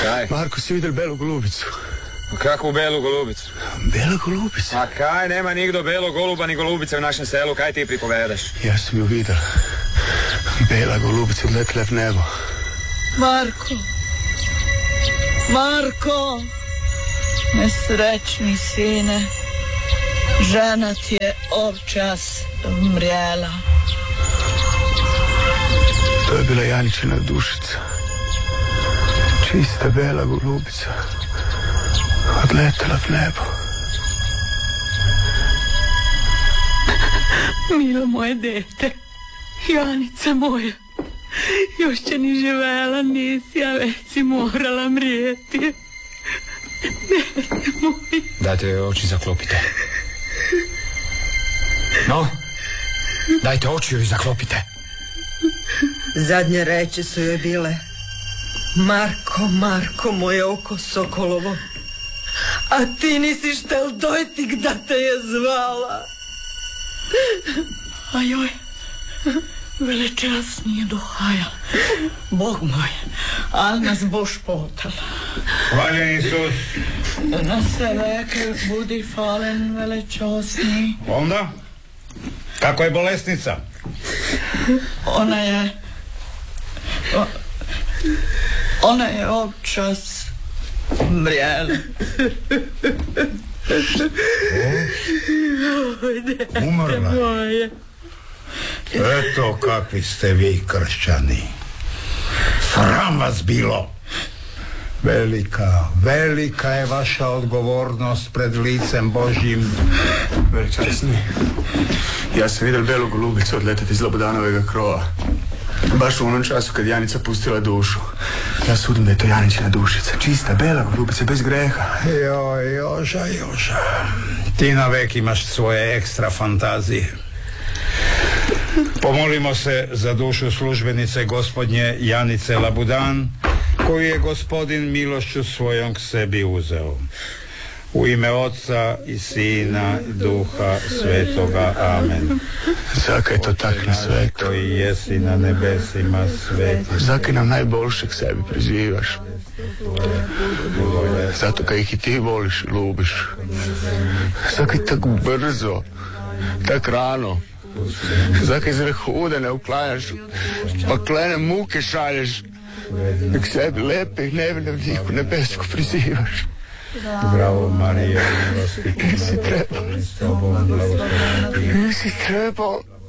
Kaj? Marko, si vidjeli belu golubicu? Kakvu belu golubicu? Bela golubica? A kaj, nema nigdo belog goluba ni golubice u našem selu, kaj ti pripovedaš? Ja sam ju vidjel. Bela golubica odletila v nebo. Marko! Marko! Nesrečni sine, žena ti je občas umrjela. To je bila Janičina dušica. Čista bela golubica. Odletela v nebo. Milo moje dete, Janica moja, još će ni živela nisi, a već si morala mrijeti. Dete moje. Dajte joj oči zaklopite. No, dajte oči joj zaklopite. Zadnje reči su joj bile: Marko, Marko, moje oko sokolovo, a ti nisi štel dojti da te je zvala. A joj, velečasnije duhaja, Bog moj, al nas boš potal. Hvaljen Isus. Na se veke budi falen, velečasni. Onda? Kako je bolesnica? Ona je občas mrjela. Umrla? Moje. Eto kakvi ste vi kršćani. Sram vas bilo. Velika je vaša odgovornost pred licem Božjim. Velečasni, ja sam vidjel belu golubicu odletati iz Lobodanovega krova. Baš u onom času kad Janica pustila dušu. Ja sudim da je to Janičina dušica. Čista, bela golubica, bez greha. Joj, Joža. Ti navek imaš svoje ekstra fantazije. Pomolimo se za dušu službenice gospodnje Janice Labudan, koju je gospodin milošću svojom k sebi uzeo. U ime Otca i Sina i Duha Svetoga. Amen. Zakaj to tak na svetu? Koji jesi na nebesima, sveti. Zakaj nam najboljše k sebi prizivaš? Zato kaj ih i ti voliš i lubiš. Zakaj tako brzo, tak rano? Zakaj zrehude ne uklanjaš, pa klene muke šalješ, k sebi lepe i nevine vdiku nebesku prizivaš? Bravo Marija, milosti. Nisi trebao.